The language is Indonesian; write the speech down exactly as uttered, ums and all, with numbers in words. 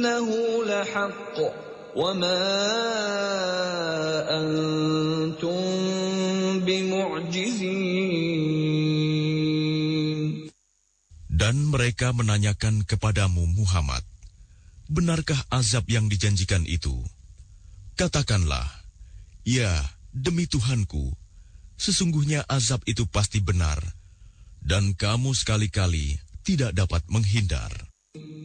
إِنَّهُ لَحَقٌّ وَمَا أَنْتُمْ بِمُعْجِزِينَ. Dan mereka menanyakan kepadamu Muhammad, benarkah azab yang dijanjikan itu? Katakanlah, ya, demi Tuhanku, sesungguhnya azab itu pasti benar, dan kamu sekali-kali tidak dapat menghindar.